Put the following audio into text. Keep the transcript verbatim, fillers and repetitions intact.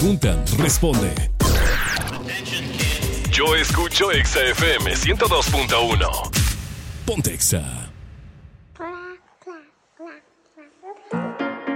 Preguntan, responde. Yo escucho Exa F M ciento dos punto uno. Ponte Exa.